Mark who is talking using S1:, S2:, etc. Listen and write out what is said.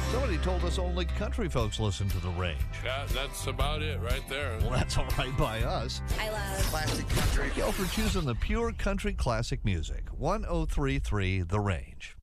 S1: Somebody told us only country folks listen to The Range.
S2: Yeah, that's about it right there.
S1: Well, that's all right by us.
S3: I love
S4: Classic country.
S1: Thank y'all for choosing the pure country classic music. 1033 The Range.